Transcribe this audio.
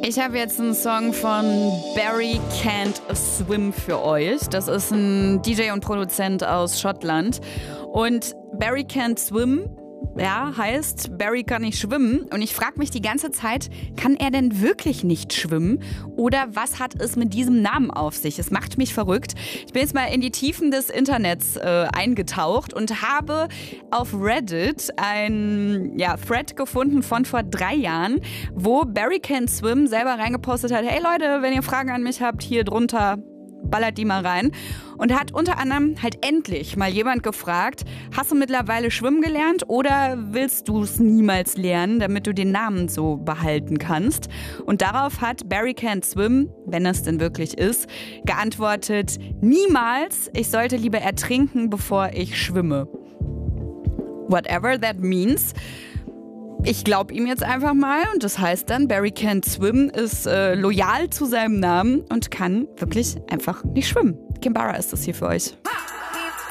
Ich habe jetzt einen Song von Barry Can't Swim für euch. Das ist ein DJ und Produzent aus Schottland. Und Barry Can't Swim, ja, heißt, Barry kann nicht schwimmen. Und ich frage mich die ganze Zeit, kann er denn wirklich nicht schwimmen? Oder was hat es mit diesem Namen auf sich? Es macht mich verrückt. Ich bin jetzt mal in die Tiefen des Internets eingetaucht und habe auf Reddit ein Thread gefunden von vor 3 Jahren, wo Barry Can't Swim selber reingepostet hat, hey Leute, wenn ihr Fragen an mich habt, hier drunter ballert die mal rein. Und hat unter anderem halt endlich mal jemand gefragt, hast du mittlerweile schwimmen gelernt oder willst du es niemals lernen, damit du den Namen so behalten kannst? Und darauf hat Barry Can't Swim, wenn es denn wirklich ist, geantwortet, niemals, ich sollte lieber ertrinken, bevor ich schwimme. Whatever that means. Ich glaube ihm jetzt einfach mal und das heißt dann, Barry Can't Swim ist loyal zu seinem Namen und kann wirklich einfach nicht schwimmen. Kimbara ist das hier für euch.